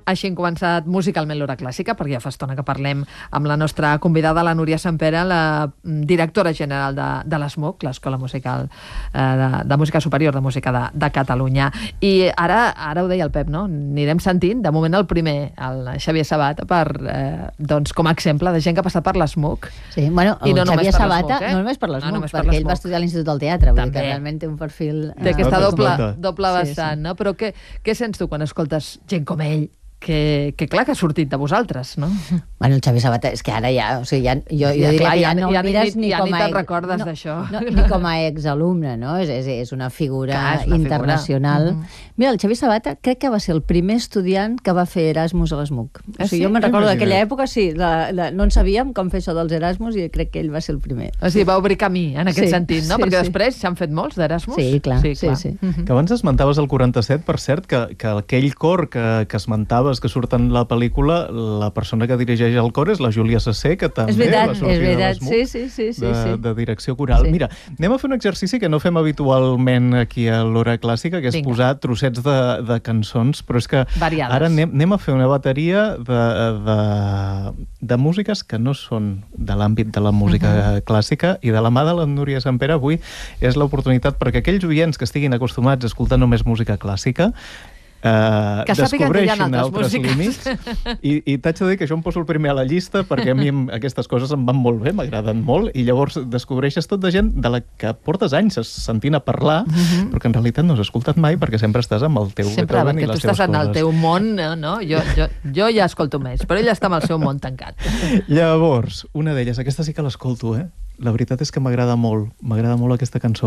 Així hem començat musicalment l'Hora Clàssica, perquè ja fa estona que parlem amb la nostra convidada, la Núria Sempere, la directora general de l'ESMUC, l'Escola Musical de Música Superior de Música de Catalunya. I ara ho deia el Pep, no? Anirem sentint, de moment el primer, el Xavier Sabata, doncs, com a exemple de gent que ha passat per l'ESMUC. Sí, bueno, el Xavier Sabata no només per l'ESMUC, perquè ell va estudiar a l'Institut del Teatre, vull dir que realment té un perfil... Té aquesta doble vessant, no? Però què sents tu quan escoltes gent com ell, que clar que ha sortit de vosaltres, no? Bueno, el Xavier Sabata, és que ara ja... O sigui, jo diria que ja no el mires ni com a... Ja ni te'n recordes d'això. Ni com a exalumne, no? És una figura internacional. Mira, el Xavier Sabata crec que va ser el primer estudiant que va fer Erasmus a l'ESMUC. O sigui, jo me'n recordo d'aquella època, sí, no en sabíem com fer això dels Erasmus i crec que ell va ser el primer. O sigui, va obrir camí en aquest sentit, no? Perquè després s'han fet molts d'Erasmus. Sí, clar. Que abans esmentaves el 47, per cert, que aquell cor que esmentaves que surt en la pel·lícula, la persona que dirigeix el cor és la Júlia Sasser, que també va sortir de l'ESMUC, de direcció coral. Mira, anem a fer un exercici que no fem habitualment aquí a l'Hora Clàssica, que és posar trossets de cançons, però és que ara anem a fer una bateria de músiques que no són de l'àmbit de la música clàssica, i de la mà de la Núria Sempere avui és l'oportunitat perquè aquells oients que estiguin acostumats a escoltar només música clàssica que descobreixin altres límits, i t'haig de dir que jo em poso el primer a la llista perquè a mi aquestes coses em van molt bé, m'agraden molt, i llavors descobreixes tot de gent de la que portes anys sentint a parlar, però que en realitat no has escoltat mai perquè sempre estàs amb el teu Beethoven i les teves coses. Sempre, perquè tu estàs en el teu món, no? Jo ja escolto més, però ell està amb el seu món tancat. Llavors, una d'elles, aquesta sí que l'escolto, La veritat és que m'agrada molt aquesta cançó.